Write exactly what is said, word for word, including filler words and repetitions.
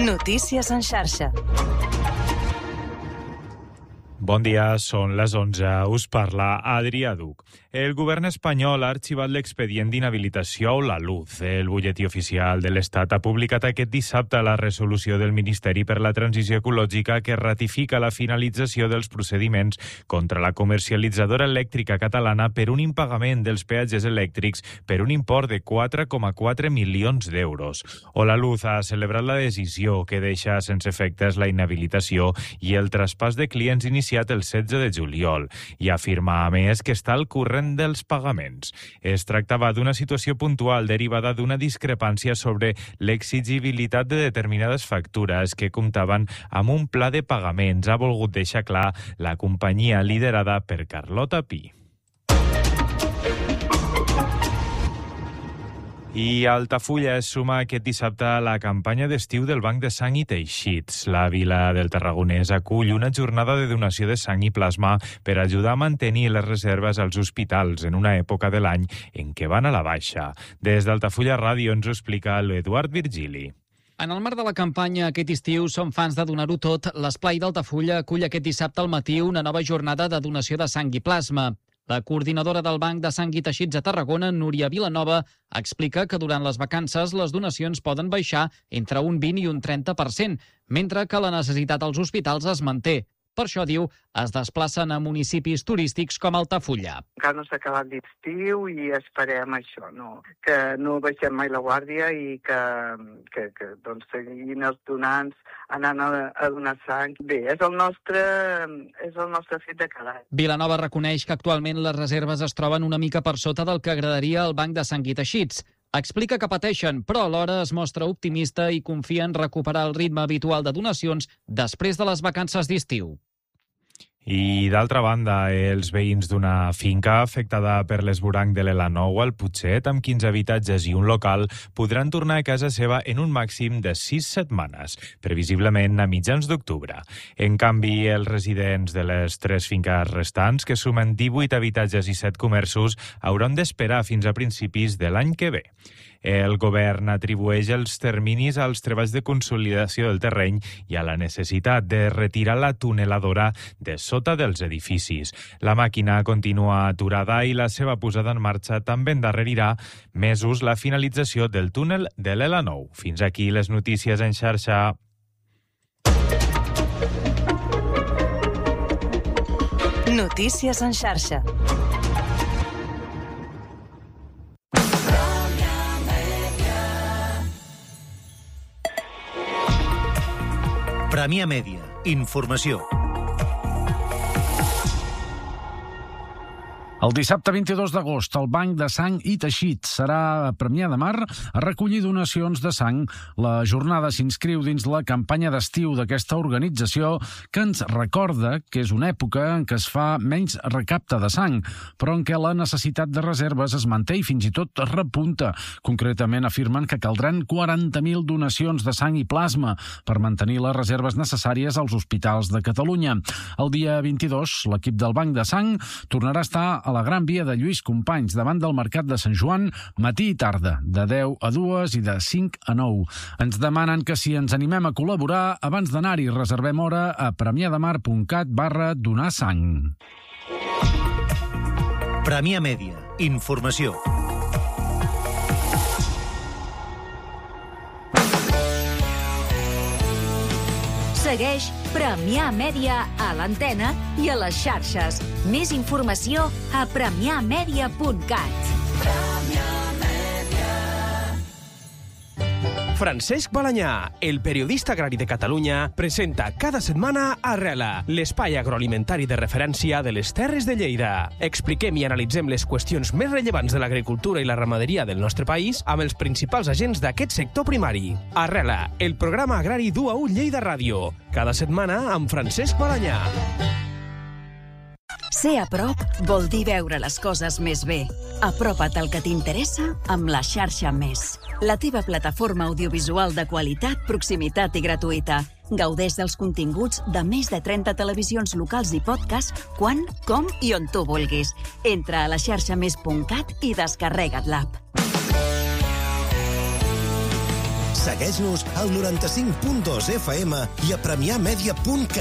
Notícies en xarxa. Bon dia, són les onze. Us parla Adrià Duc. El govern espanyol ha arxivat l'expedient d'inhabilitació a La Luz. El butlletí oficial de l'Estat ha publicat aquest dissabte la resolució del Ministeri per la Transició Ecològica que ratifica la finalització dels procediments contra la comercialitzadora elèctrica catalana per un impagament dels peatges elèctrics per un import de quatre coma quatre milions d'euros. O La Luz ha celebrat la decisió que deixa sense efectes la inhabilitació i el traspàs de clients iniciat el setze de juliol i afirma, a més, que està al corrent dels pagaments. Es tractava d'una situació puntual derivada d'una discrepància sobre l'exigibilitat de determinades factures que comptaven amb un pla de pagaments, ha volgut deixar clar la companyia liderada per Carlota Pi. I Altafulla es suma aquest dissabte a la campanya d'estiu del Banc de Sang i Teixits. La vila del Tarragonès acull una jornada de donació de sang i plasma per ajudar a mantenir les reserves als hospitals en una època de l'any en què van a la baixa. Des d'Altafulla Ràdio ens ho explica l'Eduard Virgili. En el marc de la campanya aquest estiu som fans de donar-ho tot. L'esplai d'Altafulla acull aquest dissabte al matí una nova jornada de donació de sang i plasma. La coordinadora del Banc de Sang i Teixits a Tarragona, Núria Vilanova, explica que durant les vacances les donacions poden baixar entre un vint i un trenta per cent, mentre que la necessitat als hospitals es manté. Per això, diu, es desplacen a municipis turístics com Altafulla. Encara no s'ha acabat l'estiu i esperem això, no? Que no baixem mai la guàrdia i que, que, que doncs, seguin els donants anant a, a donar sang. Bé, és el nostre, és el nostre fet de cada any. Vilanova reconeix que actualment les reserves es troben una mica per sota del que agradaria al Banc de Sang i Teixits. Explica que pateixen, però alhora es mostra optimista i confia en recuperar el ritme habitual de donacions després de les vacances d'estiu. I, d'altra banda, els veïns d'una finca afectada per l'esvoranc de l'Ela nou al Putxet, amb quinze habitatges i un local, podran tornar a casa seva en un màxim de sis setmanes, previsiblement a mitjans d'octubre. En canvi, els residents de les tres finques restants, que sumen divuit habitatges i set comerços, hauran d'esperar fins a principis de l'any que ve. El govern atribueix els terminis als treballs de consolidació del terreny i a la necessitat de retirar la tuneladora de sota dels edificis. La màquina continua aturada i la seva posada en marxa també endarrerirà mesos la finalització del túnel de l'Ela nou. Fins aquí les notícies en xarxa. Notícies en xarxa. Premià Mèdia. Informació. El dissabte vint-i-dos d'agost, el Banc de Sang i Teixits serà a Premià de Mar a recollir donacions de sang. La jornada s'inscriu dins la campanya d'estiu d'aquesta organització que ens recorda que és una època en què es fa menys recapte de sang, però en què la necessitat de reserves es manté i fins i tot repunta. Concretament afirmen que caldran quaranta mil donacions de sang i plasma per mantenir les reserves necessàries als hospitals de Catalunya. El dia vint-i-dos, l'equip del Banc de Sang tornarà a estar a a la Gran Via de Lluís Companys, davant del Mercat de Sant Joan, matí i tarda, de deu a dues i de cinc a nou. Ens demanen que si ens animem a col·laborar, abans d'anar-hi reservem hora a premiademar.cat barra donar sang. Premià Mèdia. Informació. Segueix Premià Mèdia a l'antena i a les xarxes. Més informació a premiamèdia punt cat. Francesc Balanyà, el periodista agrari de Catalunya, presenta cada setmana Arrela, l'espai agroalimentari de referència de les Terres de Lleida. Expliquem i analitzem les qüestions més rellevants de l'agricultura i la ramaderia del nostre país amb els principals agents d'aquest sector primari. Arrela, el programa agrari d'u a u Lleida Ràdio. Cada setmana amb Francesc Balanyà. Ser a prop vol dir veure les coses més bé. Apropa't al que t'interessa amb la xarxa Més. La teva plataforma audiovisual de qualitat, proximitat i gratuïta. Gaudeix dels continguts de més de trenta televisions locals i podcasts quan, com i on tu vulguis. Entra a la xarxa més punt cat i descarrega't l'app. Segueix-nos al noranta-cinc punt dos F M i a premià media punt cat.